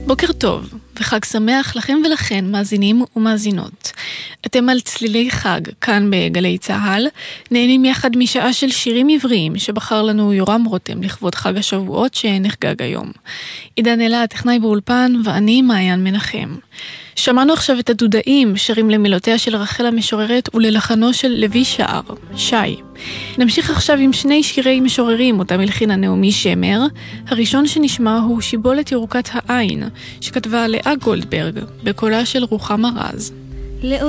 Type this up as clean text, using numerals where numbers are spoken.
בוקר טוב, וחג שמח לכם ולכן, מאזינים ומאזינות. אתם על צלילי חג, כאן בגלי צהל, נהנים יחד משעה של שירים עבריים שבחר לנו יורם רותם לכבוד חג השבועות שנחגג היום. עידן אלה, הטכנאי באולפן, ואני מעיין מנחם. שמענו עכשיו את הדודאים, שרים למילותיה של רחל המשוררת וללחנו של לוי שער, שי. נמשיך עכשיו עם שני שירי משוררים, אותם הלחינה נעמי שמר. הראשון שנשמע הוא שיבולת ירוקת העין, שכתבה לאה גולדברג, בקולה של רוחמה רז.